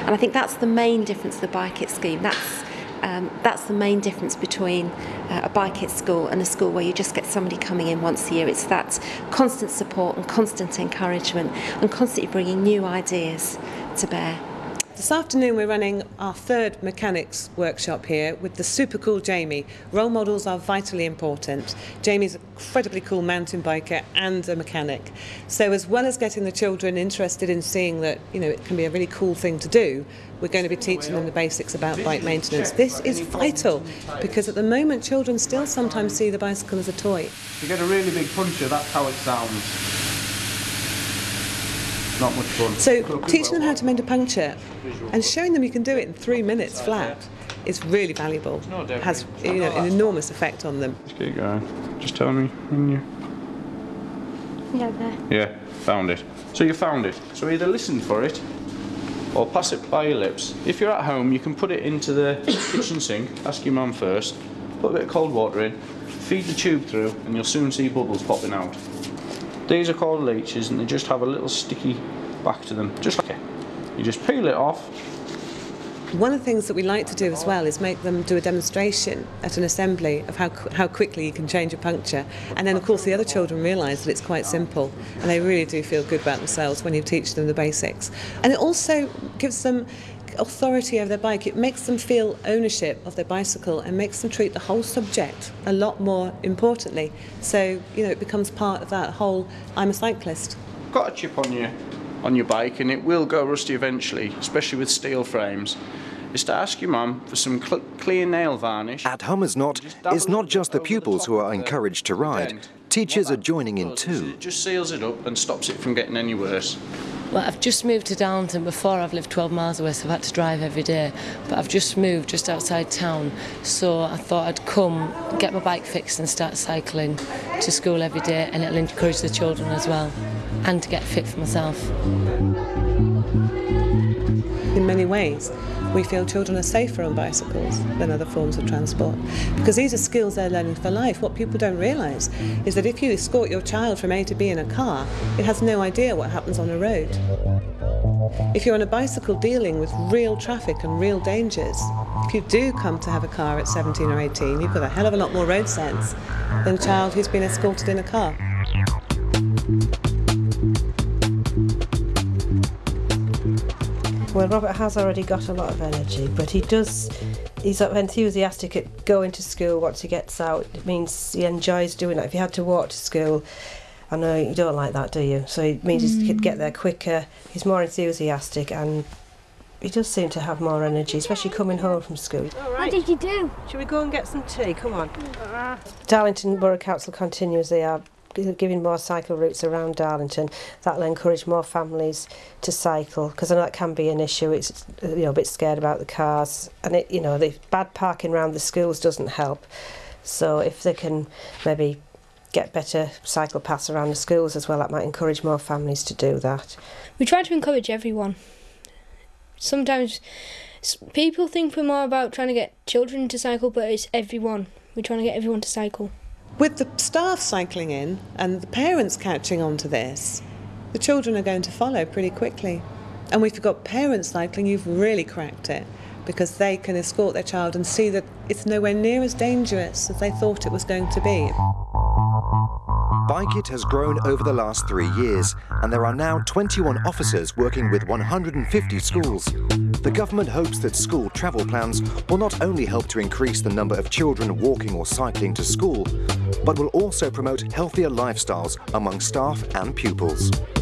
And I think that's the main difference of the Bike It scheme. That's the main difference between a Bike It school and a school where you just get somebody coming in once a year. It's that constant support and constant encouragement and constantly bringing new ideas to bear. This afternoon we're running our third mechanics workshop here with the super cool Jamie. Role models are vitally important. Jamie's an incredibly cool mountain biker and a mechanic. So as well as getting the children interested in seeing that, you know, it can be a really cool thing to do, we're going to be teaching them the basics about bike maintenance. This is vital because at the moment children still sometimes see the bicycle as a toy. You get a really big puncture, that's how it sounds. Not much fun. So teaching them how to mend a puncture and showing them you can do it in 3 minutes flat is really valuable. It has, you know, an enormous effect on them. Just keep going. Just tell me when you... Yeah, there. Yeah, found it. So you found it. So either listen for it or pass it by your lips. If you're at home, you can put it into the kitchen sink, ask your mum first, put a bit of cold water in, feed the tube through, and you'll soon see bubbles popping out. These are called leeches and they just have a little sticky back to them, just like it. You just peel it off. One of the things that we like to do as well is make them do a demonstration at an assembly of how quickly you can change a puncture, and then of course the other children realise that it's quite simple and they really do feel good about themselves when you teach them the basics. And it also gives them authority over their bike. It makes them feel ownership of their bicycle and makes them treat the whole subject a lot more importantly. So, you know, it becomes part of that whole I'm a cyclist. Got a chip on your bike and it will go rusty eventually, especially with steel frames, is to ask your mum for some clear nail varnish. At Home As Not, it's not just the pupils who are encouraged to ride. Teachers are joining in too. It just seals it up and stops it from getting any worse. Well, I've just moved to Darlington. Before I've lived 12 miles away, so I've had to drive every day. But I've just moved just outside town, so I thought I'd come, get my bike fixed and start cycling to school every day, and it'll encourage the children as well, and to get fit for myself. In many ways, we feel children are safer on bicycles than other forms of transport because these are skills they're learning for life. What people don't realise is that if you escort your child from A to B in a car, it has no idea what happens on a road. If you're on a bicycle dealing with real traffic and real dangers, if you do come to have a car at 17 or 18, you've got a hell of a lot more road sense than a child who's been escorted in a car. Well, Robert has already got a lot of energy, but he's enthusiastic at going to school once he gets out. It means he enjoys doing it. If he had to walk to school, I know you don't like that, do you? So it means he could get there quicker, he's more enthusiastic, and he does seem to have more energy, especially coming home from school. All right. What did you do? Shall we go and get some tea? Come on. Darlington Borough Council continues. They are giving more cycle routes around Darlington. That'll encourage more families to cycle, because I know that can be an issue. It's, you know, a bit scared about the cars, and it, you know, the bad parking around the schools doesn't help. So if they can maybe get better cycle paths around the schools as well, that might encourage more families to do that. We try to encourage everyone. Sometimes people think we're more about trying to get children to cycle, but it's everyone. We're trying to get everyone to cycle. With the staff cycling in and the parents catching on to this, the children are going to follow pretty quickly. And if you've got parents cycling, you've really cracked it, because they can escort their child and see that it's nowhere near as dangerous as they thought it was going to be. Bike It has grown over the last 3 years, and there are now 21 officers working with 150 schools. The government hopes that school travel plans will not only help to increase the number of children walking or cycling to school, but will also promote healthier lifestyles among staff and pupils.